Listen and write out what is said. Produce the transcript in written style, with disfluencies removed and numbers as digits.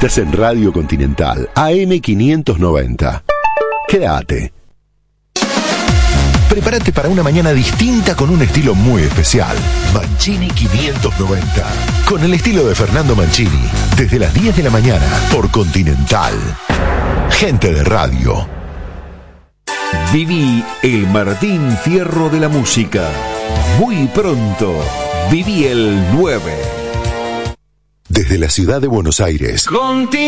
Estás en Radio Continental, AM 590. Quédate. Prepárate para una mañana distinta con un estilo muy especial. Mancini 590. Con el estilo de Fernando Mancini. Desde las 10 de la mañana por Continental. Gente de radio. Viví el Martín Fierro de la música. Muy pronto. Viví el 9. Desde la ciudad de Buenos Aires.